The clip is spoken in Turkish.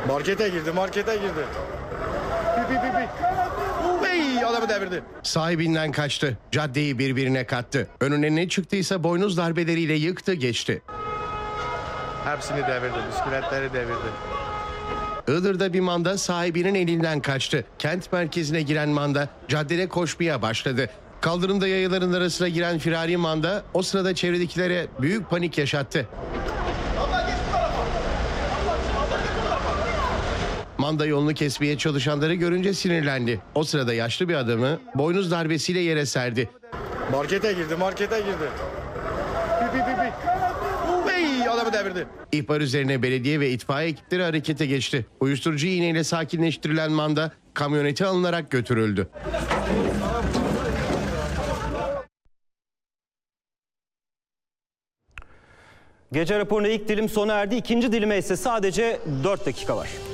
Markete girdi. Ey, adamı devirdi. Sahibinden kaçtı. Caddeyi birbirine kattı. Önüne ne çıktıysa boynuz darbeleriyle yıktı geçti. Hepsini devirdi. Bisikletleri devirdi. Iğdır'da bir manda sahibinin elinden kaçtı. Kent merkezine giren manda caddede koşmaya başladı. Kaldırımda yayaların arasına giren firari manda o sırada çevredekilere büyük panik yaşattı. Manda yolunu kesmeye çalışanları görünce sinirlendi. O sırada yaşlı bir adamı boynuz darbesiyle yere serdi. Markete girdi. Ey, adamı devirdi. İhbar üzerine belediye ve itfaiye ekipleri harekete geçti. Uyuşturucu iğneyle sakinleştirilen manda kamyonete alınarak götürüldü. Gece raporuna ilk dilim sona erdi. İkinci dilime ise sadece 4 dakika var.